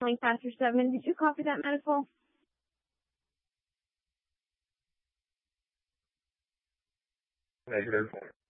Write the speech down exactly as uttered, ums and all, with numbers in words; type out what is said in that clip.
Link Pastor seven, did you copy that medical? Negative.